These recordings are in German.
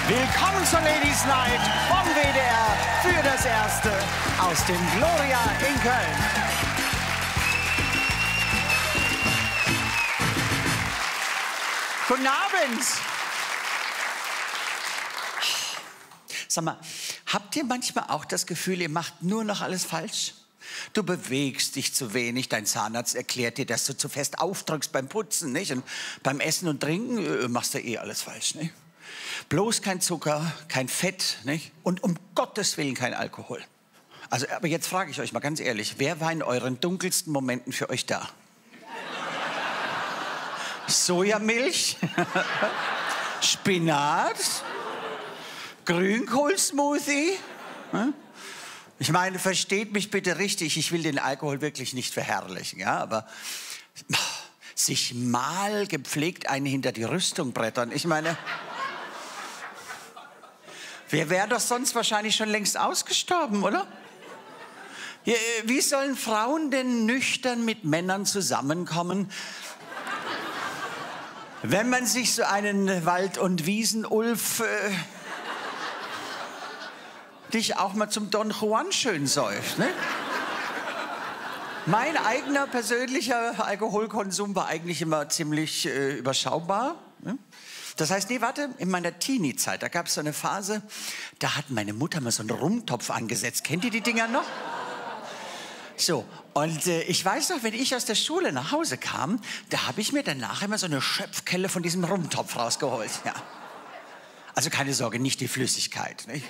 Willkommen zur Ladies Night vom WDR für das Erste aus dem Gloria in Köln. Guten Abend. Sag mal, habt ihr manchmal auch das Gefühl, ihr macht nur noch alles falsch? Du bewegst dich zu wenig, dein Zahnarzt erklärt dir, dass du zu fest aufdrückst beim Putzen, nicht? Und beim Essen und Trinken machst du eh alles falsch, nicht? Bloß kein Zucker, kein Fett, nicht? Und um Gottes Willen kein Alkohol. Also, aber jetzt frage ich euch mal ganz ehrlich, wer war in euren dunkelsten Momenten für euch da? Sojamilch? Spinat? Grünkohlsmoothie? Ich meine, versteht mich bitte richtig, ich will den Alkohol wirklich nicht verherrlichen, ja, aber sich mal gepflegt einen hinter die Rüstung brettern, ich meine, wer wäre doch sonst wahrscheinlich schon längst ausgestorben, oder? Wie sollen Frauen denn nüchtern mit Männern zusammenkommen, wenn man sich so einen Wald- und Wiesen-Ulf dich auch mal zum Don Juan schön säuft, ne? Mein eigener persönlicher Alkoholkonsum war eigentlich immer ziemlich überschaubar. Ne? Das heißt, nee, warte, in meiner Teenie-Zeit, da gab es so eine Phase, da hat meine Mutter mal so einen Rumtopf angesetzt. Kennt ihr die Dinger noch? So, und ich weiß noch, wenn ich aus der Schule nach Hause kam, da habe ich mir danach immer so eine Schöpfkelle von diesem Rumtopf rausgeholt. Ja. Also keine Sorge, nicht die Flüssigkeit. Nicht?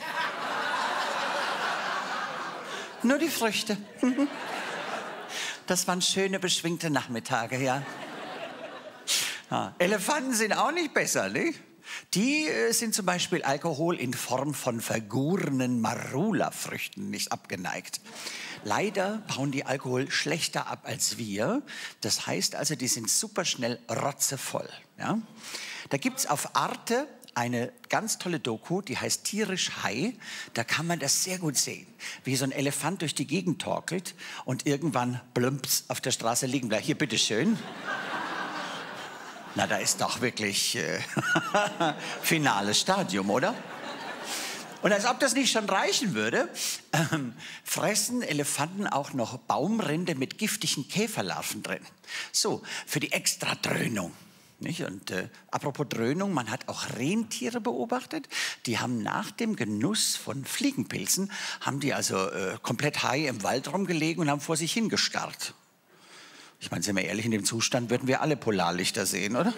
Nur die Früchte. Das waren schöne, beschwingte Nachmittage, ja. Ja. Elefanten sind auch nicht besser, nicht? Die sind zum Beispiel Alkohol in Form von vergorenen Marula-Früchten nicht abgeneigt. Leider bauen die Alkohol schlechter ab als wir. Das heißt also, die sind super schnell rotzevoll. Ja? Da gibt es auf Arte eine ganz tolle Doku, die heißt Tierisch High. Da kann man das sehr gut sehen, wie so ein Elefant durch die Gegend torkelt und irgendwann plumps auf der Straße liegen bleibt. Hier, bitteschön. Na, da ist doch wirklich finales Stadium, oder? Und als ob das nicht schon reichen würde, fressen Elefanten auch noch Baumrinde mit giftigen Käferlarven drin. So, für die Extradröhnung. Nicht? Und apropos Dröhnung, man hat auch Rentiere beobachtet, die haben nach dem Genuss von Fliegenpilzen, haben die also komplett high im Wald rumgelegen und haben vor sich hingestarrt. Ich meine, sind wir ehrlich, in dem Zustand würden wir alle Polarlichter sehen, oder?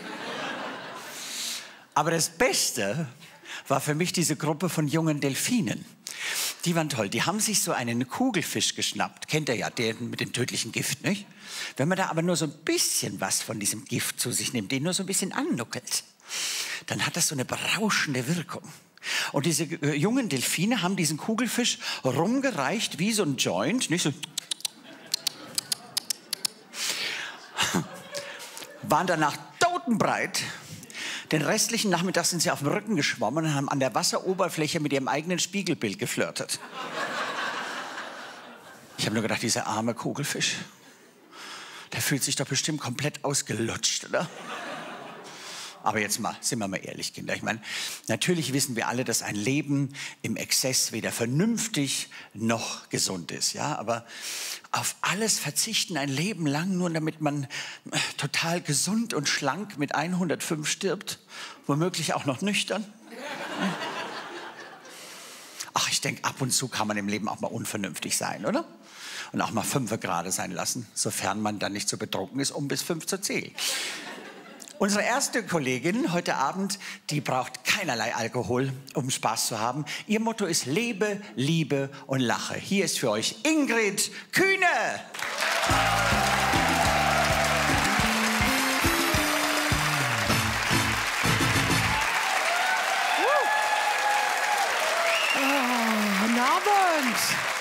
Aber das Beste war für mich diese Gruppe von jungen Delfinen. Die waren toll. Die haben sich so einen Kugelfisch geschnappt. Kennt ihr ja, den mit dem tödlichen Gift, nicht? Wenn man da aber nur so ein bisschen was von diesem Gift zu sich nimmt, den nur so ein bisschen annuckelt, dann hat das so eine berauschende Wirkung. Und diese jungen Delfine haben diesen Kugelfisch rumgereicht wie so ein Joint, nicht so. Waren danach totenbreit. Den restlichen Nachmittag sind sie auf dem Rücken geschwommen und haben an der Wasseroberfläche mit ihrem eigenen Spiegelbild geflirtet. Ich habe nur gedacht, dieser arme Kugelfisch, der fühlt sich doch bestimmt komplett ausgelutscht, oder? Aber jetzt mal, sind wir mal ehrlich, Kinder. Ich meine, natürlich wissen wir alle, dass ein Leben im Exzess weder vernünftig noch gesund ist. Ja? Aber auf alles verzichten ein Leben lang, nur damit man total gesund und schlank mit 105 stirbt, womöglich auch noch nüchtern. Ach, ich denke, ab und zu kann man im Leben auch mal unvernünftig sein, oder? Und auch mal 5 gerade sein lassen, sofern man dann nicht so betrunken ist, um bis 5 zu zählen. Unsere erste Kollegin heute Abend, die braucht keinerlei Alkohol, um Spaß zu haben. Ihr Motto ist Lebe, Liebe und Lache. Hier ist für euch Ingrid Kühne. Guten Abend.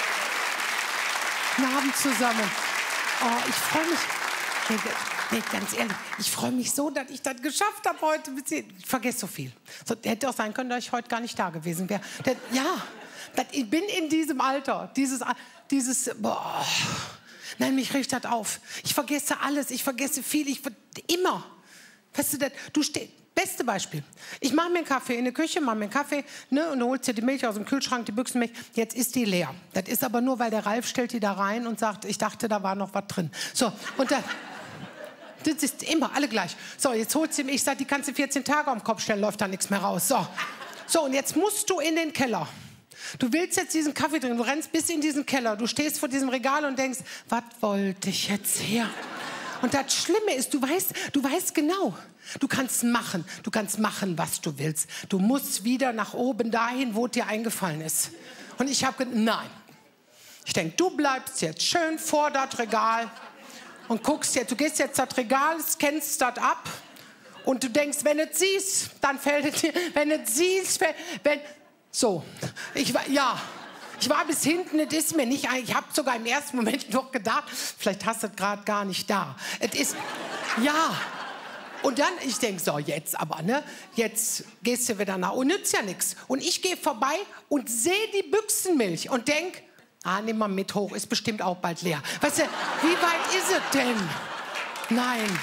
Guten Abend zusammen. Oh, ich freue mich. Nee, ganz ehrlich, ich freue mich so, dass ich das geschafft habe heute. Ich vergesse so viel. So, hätte auch sein können, dass ich heute gar nicht da gewesen wäre. Ja, ich bin in diesem Alter. Boah. Nein, mich riecht das auf. Ich vergesse alles, ich vergesse viel, immer. Weißt du, beste Beispiel. Ich mache mir einen Kaffee in der Küche, mache mir einen Kaffee, ne, und du holst dir die Milch aus dem Kühlschrank, die Büchsenmilch. Jetzt ist die leer. Das ist aber nur, weil der Ralf stellt die da rein und sagt, ich dachte, da war noch was drin. So, und dann... Das ist immer alle gleich. So, jetzt holst du mir, ich sag, die kannst du 14 Tage am Kopf stellen, läuft da nichts mehr raus. So, und jetzt musst du in den Keller. Du willst jetzt diesen Kaffee trinken, du rennst bis in diesen Keller, du stehst vor diesem Regal und denkst, was wollte ich jetzt hier? Und das Schlimme ist, du weißt genau, du kannst machen, was du willst. Du musst wieder nach oben dahin, wo dir eingefallen ist. Und ich habe gedacht, nein. Ich denke, du bleibst jetzt schön vor das Regal und guckst jetzt, du gehst jetzt das Regal, scannst das ab und du denkst, wenn du es siehst, dann fällt es dir, wenn du es siehst, so, ich war bis hinten, es ist mir nicht, ich habe sogar im ersten Moment noch gedacht, vielleicht hast du es gerade gar nicht da. Es ist, ja. Und dann, ich denke, so, jetzt aber, ne, jetzt gehst du wieder nach, und nützt ja nichts. Und ich gehe vorbei und sehe die Büchsenmilch und denke, nimm mal mit hoch, ist bestimmt auch bald leer. Weißt du, wie weit ist es denn? Nein.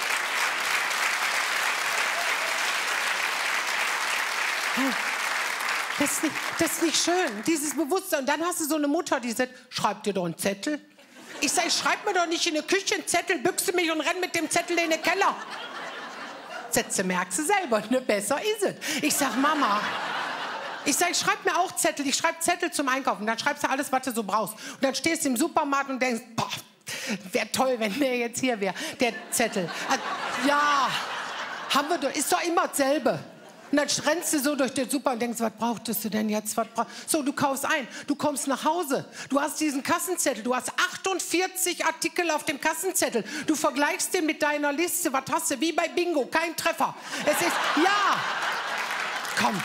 Das ist nicht schön, dieses Bewusstsein. Und dann hast du so eine Mutter, die sagt, schreib dir doch einen Zettel. Ich sage, schreib mir doch nicht in der Küche einen Zettel, büchse mich und renn mit dem Zettel in den Keller. Sätze merkst du selber, ne? Besser ist es. Ich sag, Mama... Ich sage, ich schreibe mir auch Zettel. Ich schreibe Zettel zum Einkaufen. Dann schreibst du alles, was du so brauchst. Und dann stehst du im Supermarkt und denkst, boah, wäre toll, wenn der jetzt hier wäre, der Zettel. Ja, haben wir doch, ist doch immer dasselbe. Und dann rennst du so durch den Supermarkt und denkst, was brauchtest du denn jetzt? So, du kaufst ein, du kommst nach Hause. Du hast diesen Kassenzettel, du hast 48 Artikel auf dem Kassenzettel. Du vergleichst den mit deiner Liste. Was hast du? Wie bei Bingo, kein Treffer. Es ist, ja, komm.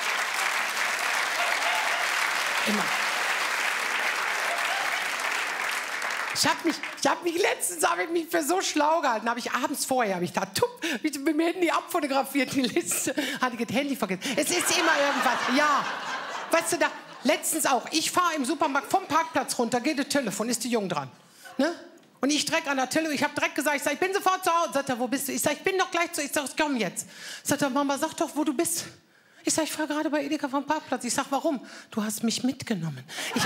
Immer. Letztens habe ich mich für so schlau gehalten. Habe ich abends vorher, habe ich da mit dem Handy abfotografiert, die Liste. Hatte ich das Handy vergessen. Es ist immer irgendwas. Ja. Weißt du, da, letztens auch. Ich fahre im Supermarkt vom Parkplatz runter, geht das Telefon, ist die Jung dran. Ne? Und ich direkt an der Telefon, ich habe direkt gesagt, ich bin sofort zu Hause. Sagt er, wo bist du? Ich sage, ich bin doch gleich zu, ich sage, komm jetzt. Sagt er, Mama, sag doch, wo du bist. Ich sage, ich fahre gerade bei Edeka vom Parkplatz. Ich sage, warum? Du hast mich mitgenommen.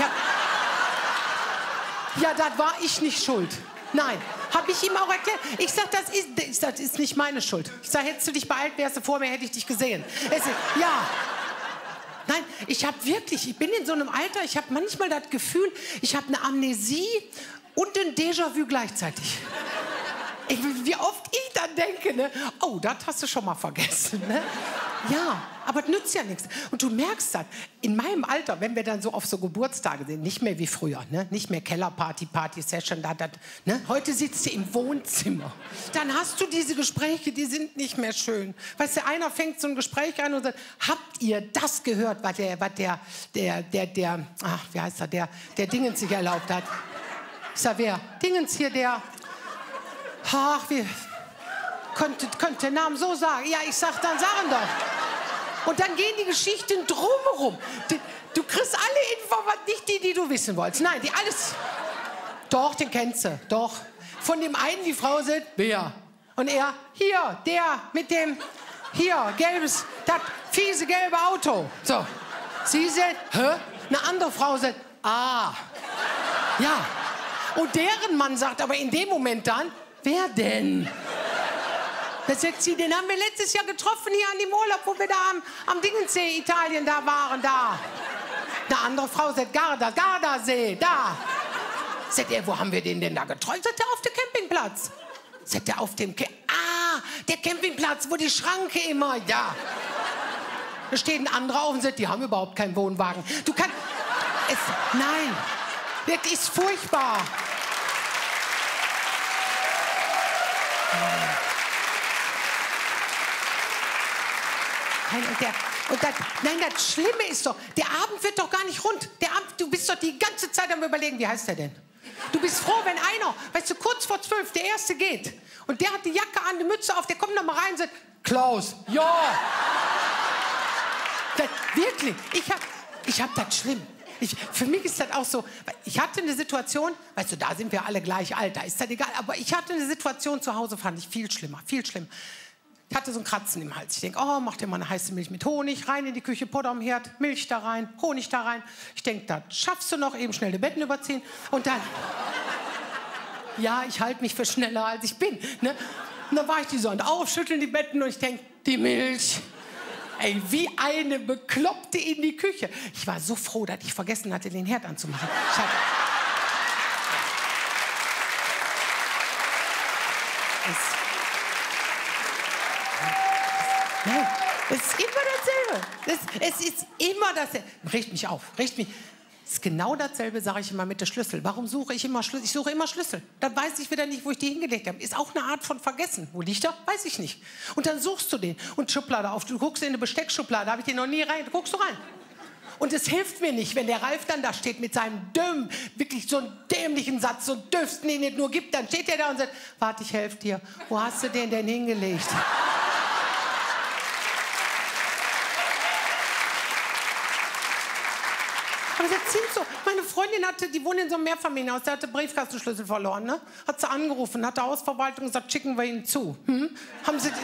Ja, da war ich nicht schuld. Nein, habe ich ihm auch erklärt. Ich sage, das ist nicht meine Schuld. Ich sage, hättest du dich beeilt, wärst du vor mir, hätte ich dich gesehen. Ja. Nein, ich bin in so einem Alter, ich habe manchmal das Gefühl, ich habe eine Amnesie und ein Déjà-vu gleichzeitig. Wie oft ich dann denke, ne? Oh, das hast du schon mal vergessen. Ne? Ja, aber das nützt ja nichts. Und du merkst das, in meinem Alter, wenn wir dann so auf so Geburtstage sind, nicht mehr wie früher, ne? Nicht mehr Kellerparty, Party-Session, ne? Heute sitzt du im Wohnzimmer. Dann hast du diese Gespräche, die sind nicht mehr schön. Weißt du, einer fängt so ein Gespräch an und sagt, habt ihr das gehört, was der wie heißt er, der Dingens sich erlaubt hat? Ich sag, wer? Dingens hier, der... Ach, wie... Könnte der Namen so sagen? Ja, ich sag, dann sagen doch. Und dann gehen die Geschichten drumherum. Du kriegst alle Informationen, nicht die du wissen wolltest. Nein, die alles... Doch, den kennst du, doch. Von dem einen, die Frau sagt, wer? Und er, hier, der mit dem, hier, gelbes, das fiese gelbe Auto. So. Sie sagt, hä? Eine andere Frau sagt, ja. Und deren Mann sagt aber in dem Moment dann, wer denn? Da sagt sie, den haben wir letztes Jahr getroffen hier an dem Urlaub, wo wir da am Dingensee, Italien, da waren, da. Eine andere Frau sagt, Gardasee, da. Sagt er, wo haben wir den denn da getroffen? Sagt er, auf dem Campingplatz. Sagt er, auf dem der Campingplatz, wo die Schranke immer, ja. Da steht ein anderer auf und sagt, die haben überhaupt keinen Wohnwagen. Nein, wirklich ist furchtbar. Nein, das Schlimme ist doch, der Abend wird doch gar nicht rund. Du bist doch die ganze Zeit am Überlegen, wie heißt der denn? Du bist froh, wenn einer, weißt du, kurz vor 12, der Erste geht. Und der hat die Jacke an, die Mütze auf, der kommt noch mal rein und sagt, Klaus, ja. Wirklich, ich hab das schlimm. Für mich ist das auch so, ich hatte eine Situation, weißt du, da sind wir alle gleich alt, da ist das egal, aber ich hatte eine Situation zu Hause, fand ich viel schlimmer, viel schlimmer. Ich hatte so ein Kratzen im Hals. Ich denke, oh, mach dir mal eine heiße Milch mit Honig, rein in die Küche, Butter am Herd, Milch da rein, Honig da rein. Ich denke, das schaffst du noch, eben schnell die Betten überziehen. Und dann, ja, ich halte mich für schneller, als ich bin. Ne? Und dann war ich die so aufschütteln die Betten und ich denke, die Milch. Ey, wie eine Bekloppte in die Küche. Ich war so froh, dass ich vergessen hatte, den Herd anzumachen. Nein, es ist immer dasselbe. Es ist immer dasselbe. Riecht mich auf, riecht mich. Es ist genau dasselbe, sage ich immer mit der Schlüssel. Warum suche ich immer Schlüssel? Ich suche immer Schlüssel. Dann weiß ich wieder nicht, wo ich die hingelegt habe. Ist auch eine Art von Vergessen. Wo liegt er? Weiß ich nicht. Und dann suchst du den. Und Schublade auf. Du guckst in eine Besteckschublade. Da habe ich den noch nie rein. Du guckst du rein. Und es hilft mir nicht, wenn der Ralf dann da steht mit seinem wirklich so einen dämlichen Satz, so einen Düften, den es nur gibt. Dann steht der da und sagt, warte, ich helfe dir. Wo hast du den denn hingelegt? Aber das sind so, meine Freundin die wohnt in so einem Mehrfamilienhaus, der hatte Briefkastenschlüssel verloren, ne? Hat sie angerufen, hat der Hausverwaltung gesagt, schicken wir ihn zu. Haben sie